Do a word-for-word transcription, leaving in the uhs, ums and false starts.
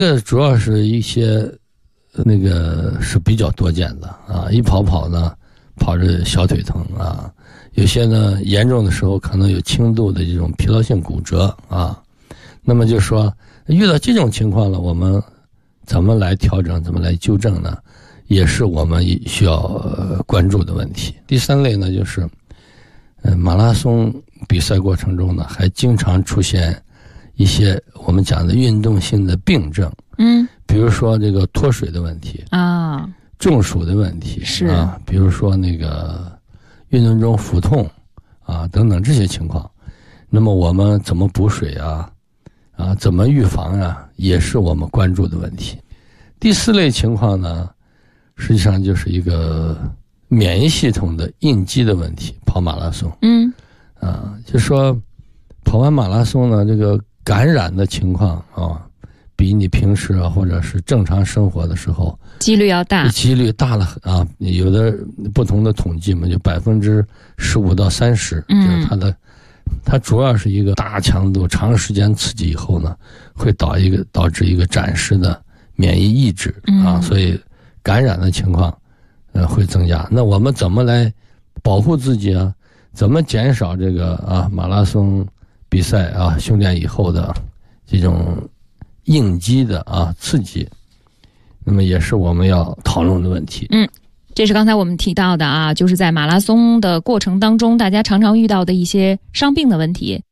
这主要是一些那个是比较多见的啊，一跑跑呢，跑着小腿疼啊，有些呢严重的时候可能有轻度的这种疲劳性骨折啊。那么就说遇到这种情况了，我们怎么来调整，怎么来纠正呢？也是我们需要关注的问题。第三类呢，就是呃马拉松比赛过程中呢，还经常出现一些我们讲的运动性的病症， 嗯， 比如说这个脱水的问题啊， 中暑的问题是啊，比如说那个运动中腹痛啊等等这些情况。那么我们怎么补水啊？啊，怎么预防啊？也是我们关注的问题。第四类情况呢，实际上就是一个免疫系统的应激的问题。跑马拉松， 嗯， 啊，就说跑完马拉松呢，这个感染的情况啊，比你平时啊或者是正常生活的时候几率要大， 几率大了啊。有的不同的统计嘛，就百分之十五到三十，就是它的。它主要是一个大强度、长时间刺激以后呢，会导一个导致一个暂时的免疫抑制啊， 嗯、 所以感染的情况呃会增加。那我们怎么来保护自己啊？怎么减少这个啊马拉松比赛啊训练以后的这种应激的啊刺激？那么也是我们要讨论的问题。 嗯。这是刚才我们提到的啊，就是在马拉松的过程当中，大家常常遇到的一些伤病的问题。